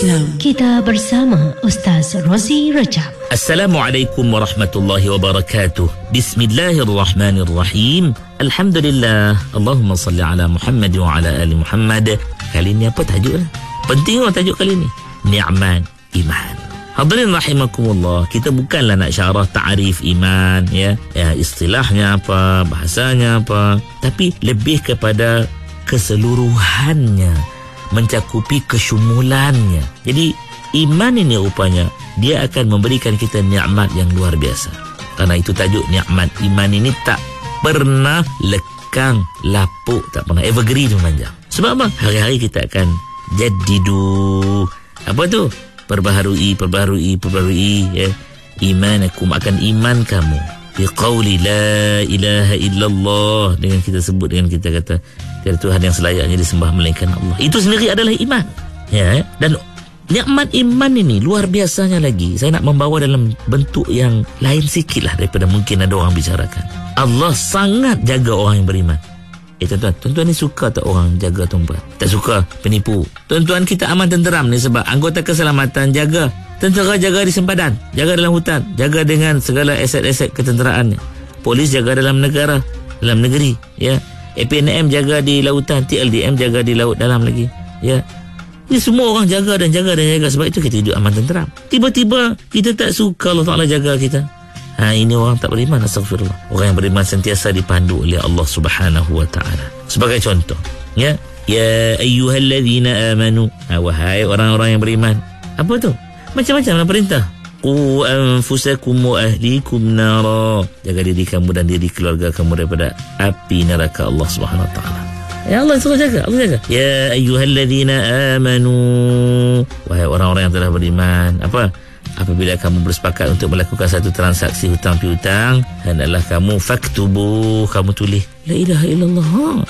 Islam. Kita bersama Ustaz Rozi Rajab. Assalamualaikum warahmatullahi wabarakatuh. Bismillahirrahmanirrahim. Alhamdulillah. Allahumma salli ala Muhammad wa ala ali Muhammad. Kali ni apa tajuk lah? Penting tajuk kali ni. Ni'mat iman. Hadirin rahimakumullah, kita bukanlah nak syarah ta'rif iman, ya, istilahnya apa, bahasanya apa, tapi lebih kepada keseluruhannya, mencakupi kesyumulannya. Jadi iman ini rupanya dia akan memberikan kita nikmat yang luar biasa. Karena itu tajuk nikmat iman ini tak pernah lekang, lapuk, tak pernah evergreen panjang. Sebab apa? Hari-hari kita akan jadidu, apa tu? Perbaharui ya. Imanakum, akan iman kamu biqauli la ilaha illallah, dengan kita sebut, dengan kita kata tiada Tuhan yang selayaknya disembah melainkan Allah. Itu sendiri adalah iman, ya. Dan nikmat iman ini luar biasanya lagi. Saya nak membawa dalam bentuk yang lain sikit lah daripada mungkin ada orang bicarakan. Allah sangat jaga orang yang beriman. Tuan-tuan ni suka tak orang jaga tuan-tuan? Tak suka penipu. Tuan-tuan kita aman tenteram ni sebab anggota keselamatan jaga. Tentera jaga di sempadan, jaga dalam hutan, jaga dengan segala aset-aset ketenteraannya. Polis jaga dalam negara, dalam negeri, ya. APNM jaga di lautan, TLDM jaga di laut dalam lagi, ya. Ini semua orang jaga dan jaga. Sebab itu kita hidup aman tenteram. Tiba-tiba kita tak suka Allah Ta'ala jaga kita. Ini orang tak beriman, astagfirullah. Orang yang beriman sentiasa dipandu oleh Allah Subhanahu wa ta'ala. Sebagai contoh, ya, ya ayyuhalladzina amanu, wahai orang-orang yang beriman. Apa tu? Macam-macam lah perintah. Qu anfusakum wa ahlikum nara, jaga diri kamu dan diri keluarga kamu daripada api neraka Allah Subhanahu wa ta'ala. Ya Allah suruh jaga, Allah jaga. Ya ayyuhalladzina amanu, wahai orang-orang yang telah beriman. Apa? Apabila kamu bersepakat untuk melakukan satu transaksi hutang piutang, hendaklah kamu faktubu, kamu tulis la ilaha illallah.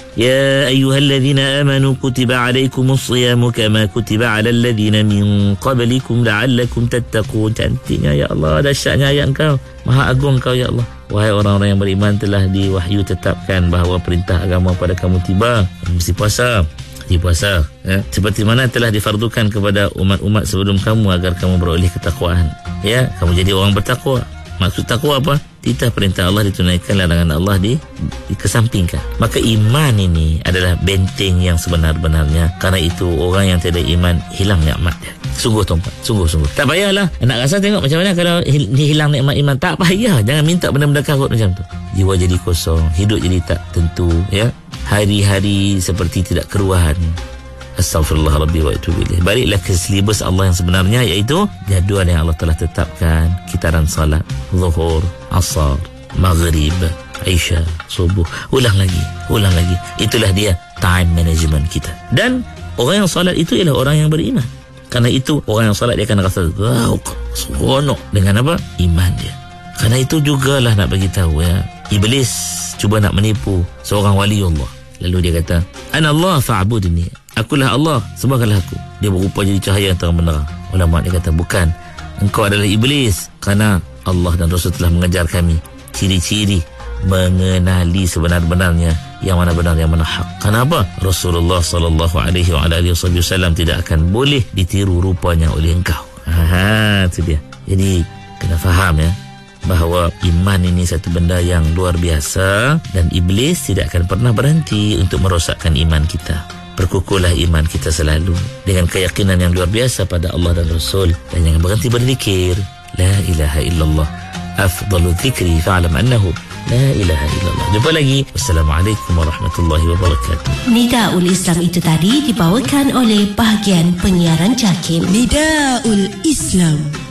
Ya ayyuhalladzina amanu kutiba alaikumus siyamu kama kutiba alal ladzina min qablikum la'allakum tattaqun. Cantiknya ya Allah, dahsyatnya ayat Engkau, maha agung Engkau ya Allah. Wahai orang-orang yang beriman, telah diwahyu tetapkan bahawa perintah agama pada kamu tiba, mesti puasa. Ya. Seperti mana telah difardukan kepada umat-umat sebelum kamu agar kamu beroleh ketakwaan, ya, kamu jadi orang bertakwa. Maksud takwa apa? Titah perintah Allah ditunaikan, larangan Allah dikesampingkan. Maka iman ini adalah benteng yang sebenar-benarnya. Karena itu orang yang tiada iman hilang nikmatnya. Sungguh tuan-tuan, sungguh. Tak payahlah nak rasa tengok macam mana kalau hilang nikmat iman. Tak payah, jangan minta benda-benda karut macam tu. Jiwa jadi kosong, hidup jadi tak tentu, ya. Hari-hari seperti tidak keruan. Astaghfirullah Rabbi wa atubu ilaih. Baliklah ke silibus Allah yang sebenarnya, iaitu jadual yang Allah telah tetapkan. Kitaran salat, zuhur, asar, maghrib, isya, subuh. Ulang lagi. Itulah dia time management kita. Dan orang yang salat itu ialah orang yang beriman. Karena itu orang yang salat dia akan rasa seronok dengan apa? Iman dia. Karena itu jugalah nak bagi tahu, ya, Iblis cuba nak menipu seorang wali Allah. Lalu dia kata, Ana Allah fa'budni, akulah Allah, sembahkanlah aku. Dia berupa jadi cahaya yang terang benderang. Ulama dia kata, bukan, engkau adalah iblis. Kerana Allah dan Rasul telah mengajar kami ciri-ciri mengenali sebenar-benarnya yang mana benar, yang mana hak. Kenapa? Rasulullah sallallahu alaihi wasallam tidak akan boleh ditiru rupanya oleh engkau. Itu dia. Jadi kena faham, ya, bahawa iman ini satu benda yang luar biasa dan iblis tidak akan pernah berhenti untuk merosakkan iman kita. Perkukuhlah iman kita selalu dengan keyakinan yang luar biasa pada Allah dan Rasul, dan jangan berhenti berzikir la ilaha illallah. Afdalu dzikri fa'lam annahu la ilaha illallah. Jumpa lagi. Wassalamualaikum warahmatullahi wabarakatuh. Nidaul Islam itu tadi dibawakan oleh bahagian penyiaran JAKIM. Nidaul Islam.